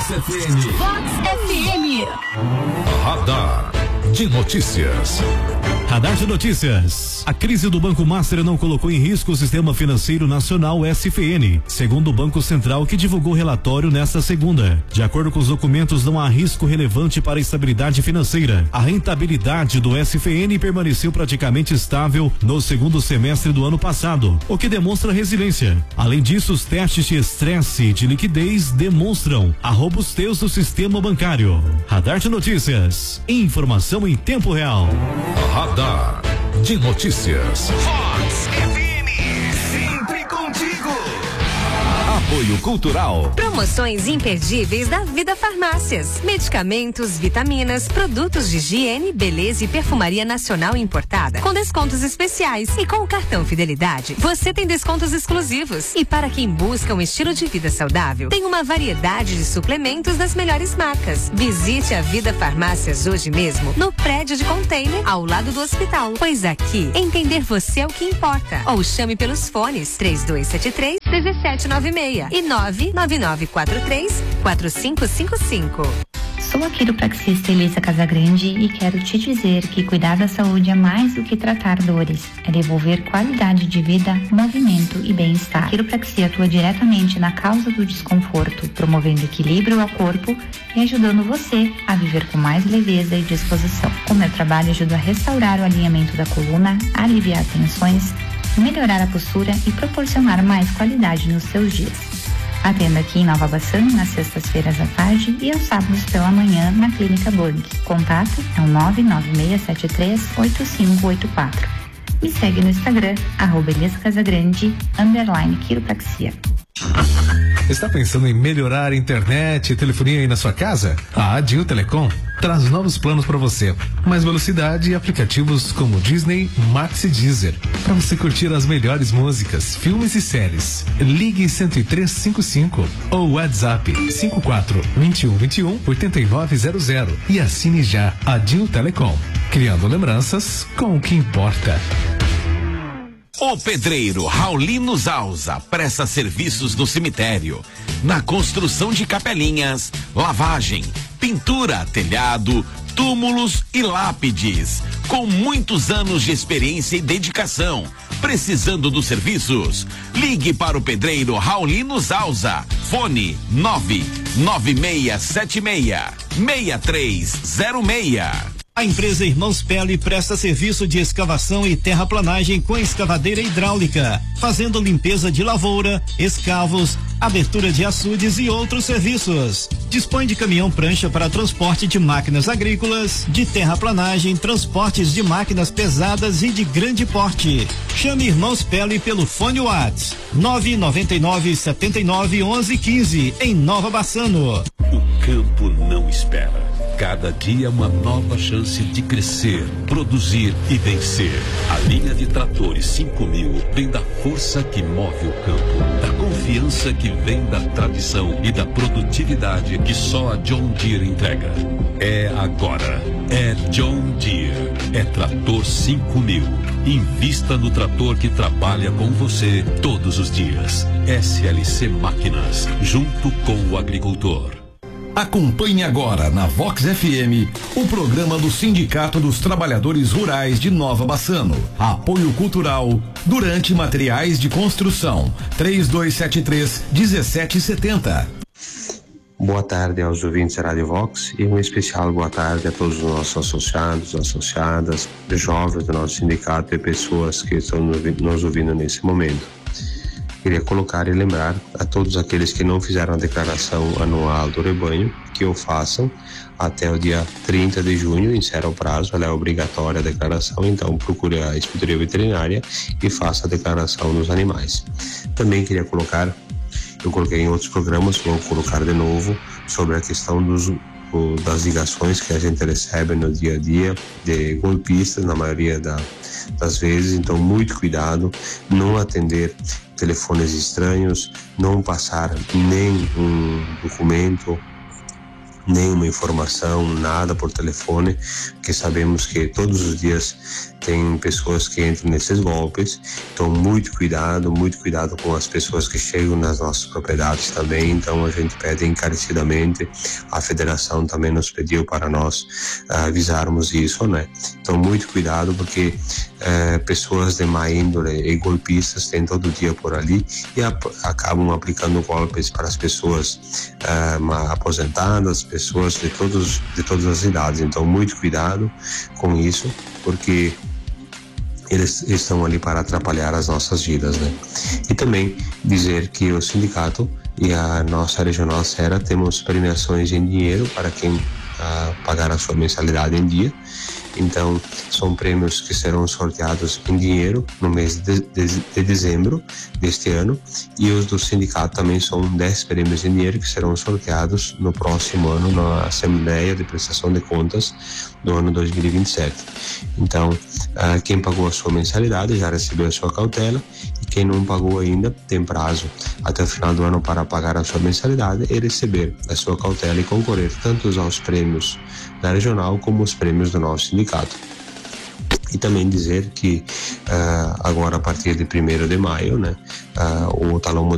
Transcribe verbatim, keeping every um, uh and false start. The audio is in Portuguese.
Vox F M. Vox F M. Radar de notícias. Radar de notícias. A crise do Banco Master não colocou em risco o Sistema Financeiro Nacional S F N, segundo o Banco Central, que divulgou relatório nesta segunda. De acordo com os documentos, não há risco relevante para a estabilidade financeira. A rentabilidade do S F N permaneceu praticamente estável no segundo semestre do ano passado, o que demonstra resiliência. Além disso, os testes de estresse e de liquidez demonstram a robustez do sistema bancário. Radar de notícias. Informação em tempo real. Radar de notícias. Vox F M, sempre contigo. Apoio Cultural. Promoções imperdíveis da Vida Farmácias. Medicamentos, vitaminas, produtos de higiene, beleza e perfumaria nacional importada, com descontos especiais. E com o cartão Fidelidade, você tem descontos exclusivos. E para quem busca um estilo de vida saudável, tem uma variedade de suplementos das melhores marcas. Visite a Vida Farmácias hoje mesmo, no prédio de container, ao lado do hospital. Pois aqui, entender você é o que importa. Ou chame pelos fones três dois sete três, um sete nove seis e nove nove nove quatro três quatro cinco cinco cinco. Sou a quiropraxista Elisa Casagrande e quero te dizer que cuidar da saúde é mais do que tratar dores, é devolver qualidade de vida, movimento e bem-estar. A quiropraxia atua diretamente na causa do desconforto, promovendo equilíbrio ao corpo e ajudando você a viver com mais leveza e disposição. O meu trabalho ajuda a restaurar o alinhamento da coluna, a aliviar tensões, melhorar a postura e proporcionar mais qualidade nos seus dias. Atendo aqui em Nova Bassano nas sextas-feiras à tarde e aos sábados pela manhã na Clínica Blanc. Contato é o nove nove seis sete três oito cinco oito quatro. Me segue no Instagram, arroba Elias Casagrande, underline quiropraxia. Está pensando em melhorar a internet e telefonia aí na sua casa? A Adil Telecom traz novos planos para você. Mais velocidade e aplicativos como Disney, Max e Deezer, para você curtir as melhores músicas, filmes e séries. Ligue cento e três cinquenta e cinco ou WhatsApp cinco quatro dois um dois um oito nove zero zero e assine já Adil Telecom, criando lembranças com o que importa. O pedreiro Raulino Zausa presta serviços no cemitério, na construção de capelinhas, lavagem, pintura, telhado, túmulos e lápides. Com muitos anos de experiência e dedicação, precisando dos serviços, ligue para o pedreiro Raulino Zausa. Fone nove nove seis sete seis seis três zero seis. A empresa Irmãos Pele presta serviço de escavação e terraplanagem com escavadeira hidráulica, fazendo limpeza de lavoura, escavos, abertura de açudes e outros serviços. Dispõe de caminhão prancha para transporte de máquinas agrícolas, de terraplanagem, transportes de máquinas pesadas e de grande porte. Chame Irmãos Pele pelo fone WhatsApp nove nove nove sete nove onze quinze em Nova Bassano. O campo não espera. Cada dia uma nova chance de crescer, produzir e vencer. A linha de tratores cinco mil vem da força que move o campo, da confiança que vem da tradição e da produtividade que só a John Deere entrega. É agora. É John Deere. É trator cinco mil. Invista no trator que trabalha com você todos os dias. S L C Máquinas, junto com o agricultor. Acompanhe agora na Vox F M o programa do Sindicato dos Trabalhadores Rurais de Nova Bassano. Apoio Cultural durante materiais de construção. três dois sete três um sete sete zero. Boa tarde aos ouvintes da Rádio Vox e um especial boa tarde a todos os nossos associados, associadas, jovens do nosso sindicato e pessoas que estão nos ouvindo nesse momento. Queria colocar e lembrar a todos aqueles que não fizeram a declaração anual do rebanho que o façam até o dia trinta de junho, encerra o prazo, ela é obrigatória a declaração, então procure a inspetoria veterinária e faça a declaração dos animais. Também queria colocar, eu coloquei em outros programas, vou colocar de novo, sobre a questão dos das ligações que a gente recebe no dia a dia de golpistas, na maioria da, das vezes, então muito cuidado, não atender telefones estranhos, não passar nem um documento nenhuma informação, nada por telefone, porque sabemos que todos os dias tem pessoas que entram nesses golpes. Então, muito cuidado, muito cuidado com as pessoas que chegam nas nossas propriedades também. Então, a gente pede encarecidamente, a federação também nos pediu para nós uh, avisarmos isso, né? Então, muito cuidado, porque uh, pessoas de má índole e golpistas têm todo dia por ali e ap acabam aplicando golpes para as pessoas uh, aposentadas, pessoas de todos de todas as idades. Então, muito cuidado com isso, porque eles estão ali para atrapalhar as nossas vidas, né? E também dizer que o sindicato e a nossa regional Serra temos premiações em dinheiro para quem ah, pagar a sua mensalidade em dia. Então, são prêmios que serão sorteados em dinheiro no mês de, de, de dezembro deste ano, e os do sindicato também são dez prêmios em dinheiro que serão sorteados no próximo ano na Assembleia de Prestação de Contas do ano dois mil e vinte e sete. Então, uh, quem pagou a sua mensalidade já recebeu a sua cautela, e quem não pagou ainda tem prazo até o final do ano para pagar a sua mensalidade e receber a sua cautela e concorrer tanto aos prêmios da regional como os prêmios do nosso sindicato. E também dizer que uh, agora a partir de primeiro de maio, né, uh, o talão